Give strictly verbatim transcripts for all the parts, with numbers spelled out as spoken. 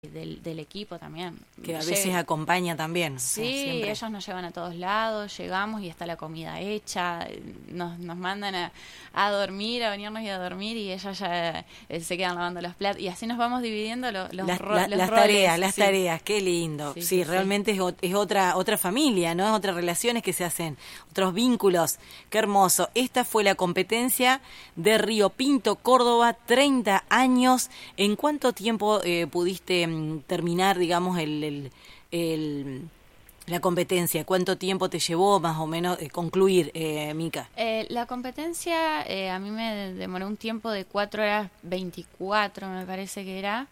Del, del equipo también. Que a veces Lleg- acompaña también. Sí, siempre. ellos nos llevan a todos lados, llegamos y está la comida hecha, nos, nos mandan a, a dormir, a venirnos y a dormir y ellos ya eh, se quedan lavando los platos y así nos vamos dividiendo lo- los, las, ro- la- los las roles. tareas, las Sí. tareas, qué lindo. Sí, Sí, sí, sí. realmente es, ot- es otra otra familia, ¿no? Es otras relaciones que se hacen, otros vínculos. Qué hermoso. Esta fue la competencia de Río Pinto, Córdoba, treinta años. ¿En cuánto tiempo eh, pudiste mm, terminar, digamos, el, el, el- la competencia? ¿Cuánto tiempo te llevó más o menos eh, concluir, eh, Mica? Eh, la competencia eh, a mí me demoró un tiempo de cuatro horas veinticuatro, me parece que era,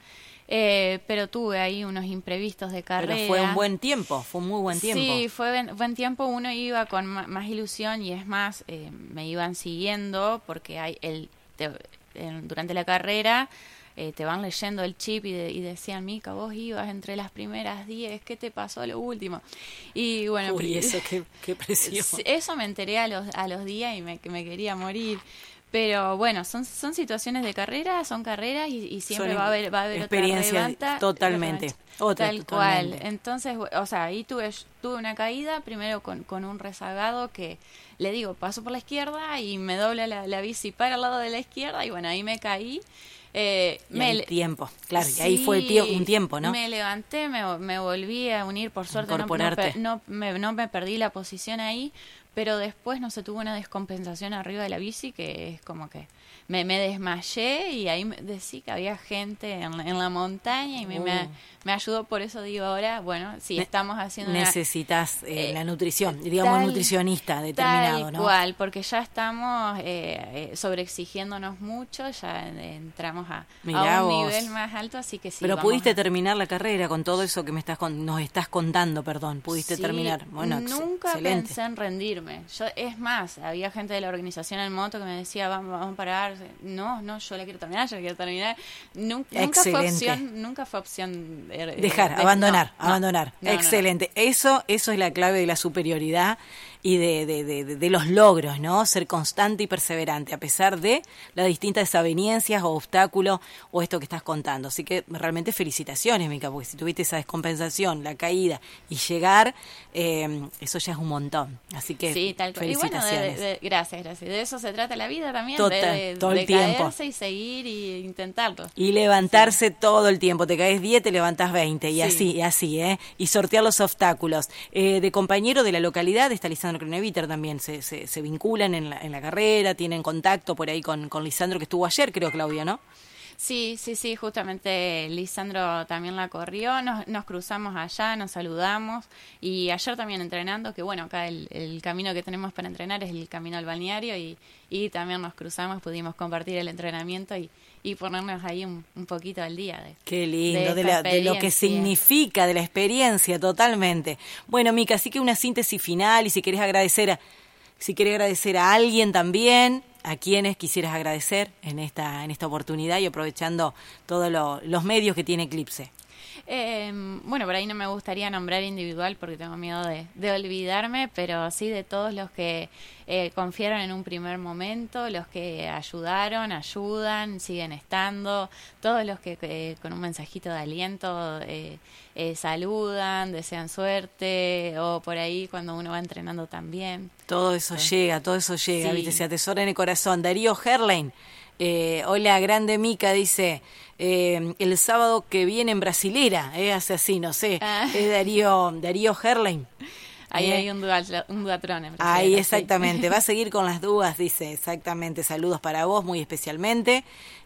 eh, pero tuve ahí unos imprevistos de carrera. Pero fue un buen tiempo, fue un muy buen tiempo. Sí, fue buen, buen tiempo. Uno iba con ma- más ilusión y es más, eh, me iban siguiendo porque hay el te- en- durante la carrera eh, te van leyendo el chip y, de- y decían, Mica, vos ibas entre las primeras diez, ¿qué te pasó a lo último? Y bueno, Uy, pri- eso, qué, qué presión. eso me enteré a los, a los días y me, que me quería morir. Pero bueno, son, son situaciones de carrera, son carreras y, y siempre Son va a haber, va a haber otra experiencias revancha. totalmente, revancha. otra Tal totalmente. cual. Entonces, bu- o sea, ahí tuve, tuve una caída, primero con, con un rezagado que, le digo, paso por la izquierda y me dobla la, la bici para el lado de la izquierda y bueno, ahí me caí. Eh, Y me el le- tiempo, claro, y ahí fue el tie- un tiempo, ¿no? Me levanté, me, me volví a unir, por suerte no, no, Incorporarte. per- no me, no me perdí la posición ahí, pero después no se tuvo una descompensación arriba de la bici que es como que me, me desmayé y ahí me decí que había gente en, la- en la montaña y me, me, Uh. me ayudó, por eso digo ahora, bueno, sí, Ne- estamos haciendo una... Necesitas eh, eh, la nutrición, digamos tal- nutricionista determinado, Tal ¿no? cual, porque ya estamos eh, eh, sobreexigiéndonos mucho, ya eh, entramos a, Mirá a un vos. nivel más alto, así que sí. Pero vamos pudiste a- terminar la carrera con todo eso que me estás con- nos estás contando, perdón, pudiste Sí, terminar. Bueno, ex- nunca excelente. pensé en rendirme. Yo, es más, había gente de la organización en moto que me decía, vamos, vamos a parar. No, no, yo la quiero terminar, yo la quiero terminar. Nun- Nunca, fue Excelente. opción, nunca fue opción eh, Dejar, de- abandonar, no, no, abandonar. no, no, no. Excelente. Eso, eso es la clave de la superioridad y de, de, de, de- de los logros, ¿no? Ser constante y perseverante, a pesar de las distintas desavenencias o obstáculos o esto que estás contando. Así que realmente felicitaciones, Mica, porque si tuviste esa descompensación, la caída y llegar, eh, eso ya es un montón. Así que Sí, tal cual. Y bueno, de- felicitaciones. de- de- gracias, gracias. De eso se trata la vida también, Total, de, de, todo el de tiempo. caerse y seguir y intentarlo. Y levantarse todo el tiempo, te caes diez, te levantás veinte, y Sí. así, y así, ¿eh? Y sortear los obstáculos. Eh, de compañero de la localidad está Lisandro Croneviter también, se, se, se vinculan en la, en la carrera, tienen contacto por ahí con, con Lisandro, que estuvo ayer, creo, Claudia, ¿no? Sí, sí, sí, justamente Lisandro también la corrió, nos, nos cruzamos allá, nos saludamos y ayer también entrenando, que bueno, acá el, el camino que tenemos para entrenar es el camino al balneario y, y también nos cruzamos, pudimos compartir el entrenamiento y, y ponernos ahí un, un poquito al día. De, Qué lindo, de de, esta la- de lo que experiencia. significa, de la experiencia, totalmente. Bueno, Mica, así que una síntesis final, y si querés agradecer a, si querés agradecer a alguien también, a quienes quisieras agradecer en esta, en esta oportunidad y aprovechando todos lo- los medios que tiene Eclipse. Eh, bueno, por ahí no me gustaría nombrar individual porque tengo miedo de, de olvidarme, pero sí de todos los que eh, confiaron en un primer momento, los que ayudaron, ayudan, siguen estando, todos los que eh, con un mensajito de aliento eh, eh, saludan, desean suerte, o por ahí cuando uno va entrenando también. Todo eso Sí. llega, todo eso llega, Sí. ¿viste? Se atesora en el corazón. Darío Herlein, eh, hola, grande Mica, dice, eh, el sábado que viene en Brasilera, eh, hace así, no sé, Ah. es Darío, Darío Herlein. Ahí Eh, hay un, dual, un duatrón en Brasil, Ahí, sí. exactamente. Va a seguir con las dudas, dice, exactamente. Saludos para vos, muy especialmente.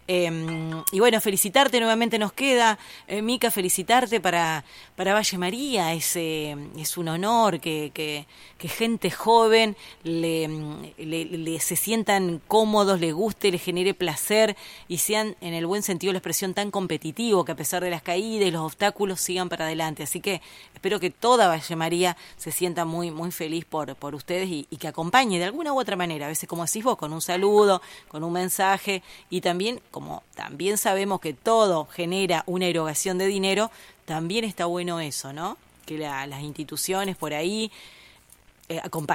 Eh, y bueno, felicitarte nuevamente nos queda, eh, Mica, felicitarte para, para Valle María. Es, eh, es un honor que, que, que gente joven le, le, le se sientan cómodos, les guste, les genere placer y sean, en el buen sentido de la expresión, tan competitivos que a pesar de las caídas y los obstáculos sigan para adelante. Así que espero que toda Valle María se sienta muy, muy feliz por, por ustedes y, y que acompañe de alguna u otra manera, a veces como decís vos, con un saludo, con un mensaje y también, como también sabemos que todo genera una erogación de dinero, también está bueno eso, ¿no? Que la- las instituciones por ahí eh, acompañen.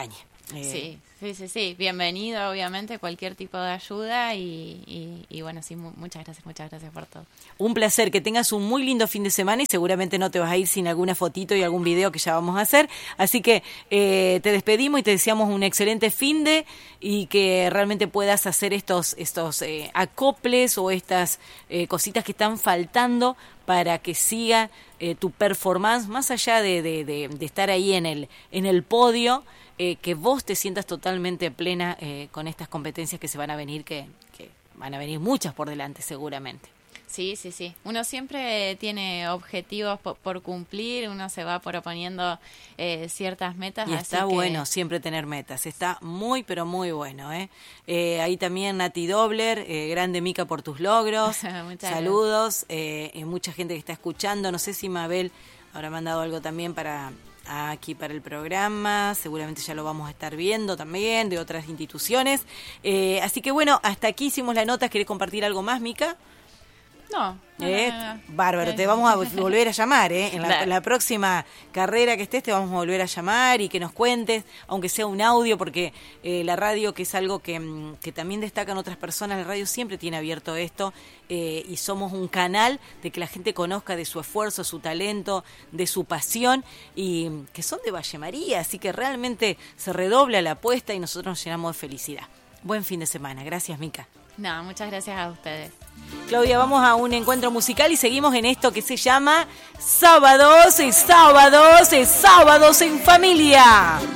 Eh, sí, sí, sí, sí. Bienvenido, obviamente, cualquier tipo de ayuda y, y, y bueno, sí, mu- muchas gracias, muchas gracias por todo. Un placer, que tengas un muy lindo fin de semana y seguramente no te vas a ir sin alguna fotito y algún video que ya vamos a hacer. Así que eh, te despedimos y te deseamos un excelente fin de y que realmente puedas hacer estos, estos eh, acoples o estas eh, cositas que están faltando para que siga eh, tu performance, más allá de, de, de, de estar ahí en el, en el podio, eh, que vos te sientas totalmente plena eh, con estas competencias que se van a venir, que, que van a venir muchas por delante seguramente. Sí, sí, sí. Uno siempre tiene objetivos por, por cumplir, uno se va proponiendo eh, ciertas metas. Y así está que... bueno siempre tener metas, está muy pero muy bueno. ¿eh? Eh, ahí también Nati Dobler, eh, grande Mica por tus logros, saludos, eh, eh, mucha gente que está escuchando, no sé si Mabel habrá mandado algo también para aquí para el programa, seguramente ya lo vamos a estar viendo también de otras instituciones. Eh, así que bueno, hasta aquí hicimos la nota. ¿Querés compartir algo más, Mica? No, no, ¿Eh? no, no. Bárbaro, te vamos a volver a llamar, ¿eh? En la, en la próxima carrera que estés te vamos a volver a llamar y que nos cuentes, aunque sea un audio, porque eh, la radio, que es algo que, que también destacan otras personas, la radio siempre tiene abierto esto eh, y somos un canal de que la gente conozca de su esfuerzo, su talento, de su pasión y que son de Valle María, así que realmente se redobla la apuesta y nosotros nos llenamos de felicidad. Buen fin de semana, gracias, Mica. No, muchas gracias a ustedes. Claudia, vamos a un encuentro musical y seguimos en esto que se llama Sábados y Sábados y Sábados en Familia.